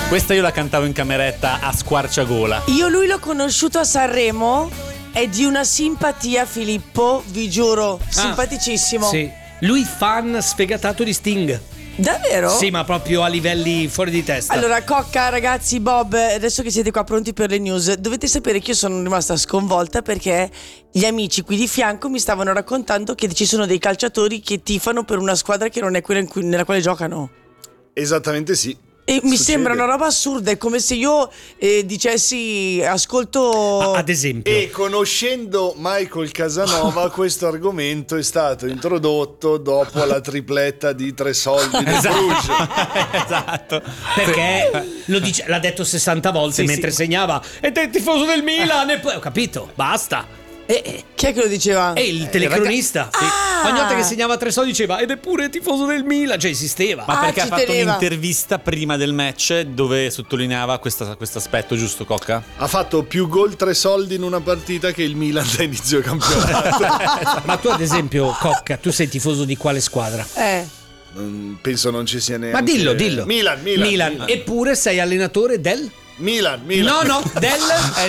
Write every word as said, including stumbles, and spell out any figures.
Questa io la cantavo in cameretta a squarciagola. Io lui l'ho conosciuto a Sanremo, è di una simpatia, Filippo, vi giuro, Ah, simpaticissimo. Sì. Lui fan sfegatato di Sting. Davvero? Sì, ma proprio a livelli fuori di testa. Allora, Cocca, ragazzi, Bob, adesso che siete qua pronti per le news, dovete sapere che io sono rimasta sconvolta perché gli amici qui di fianco mi stavano raccontando che ci sono dei calciatori che tifano per una squadra che non è quella in cui, nella quale giocano. Esattamente sì. E mi Succede. sembra una roba assurda, è come se io eh, dicessi ascolto... Ad esempio. E conoscendo Michael Casanova, questo argomento è stato introdotto dopo la tripletta di Tre Soldi del Bruges. Esatto. Perché lo dice, l'ha detto sessanta volte Sì, mentre sì. segnava. E te tifoso del Milan. E poi ho capito, basta. E, e, Chi è che lo diceva? e il telecronista. Sì. Ah! Ogni volta che segnava tre soldi diceva ed è pure tifoso del Milan. Cioè esisteva. Ma Ah, perché ha ci fatto teneva. un'intervista prima del match dove sottolineava questo aspetto, giusto, Cocca? Ha fatto più gol Tre Soldi in una partita che il Milan da inizio campionato. Ma tu ad esempio, Cocca, tu sei tifoso di quale squadra? Eh. Non- penso non ci sia neanche. Ma dillo, dillo. Milan, Milan, Milan. Eppure sei allenatore del... Milan, Milan. No, no, del... È